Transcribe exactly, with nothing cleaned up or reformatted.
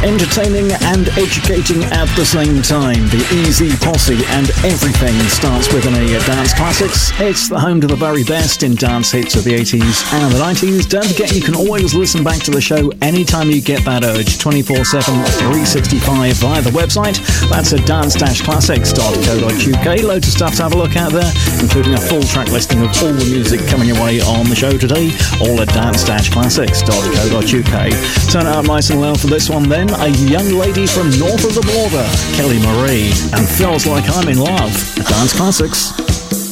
Entertaining and educating at the same time. The Easy Posse and everything starts with an A at Dance Classics. It's the home to the very best in dance hits of the eighties and the nineties. Don't forget you can always listen back to the show anytime you get that urge, twenty-four seven, three sixty-five via the website. That's at dance dash classics dot co dot uk. Loads of stuff to have a look at there, including a full track listing of all the music coming your way on the show today, all at dance dash classics dot co dot uk. Turn it up nice and loud for this one then. A young lady from north of the border, Kelly Marie, and Feels Like I'm in Love at Dance Classics.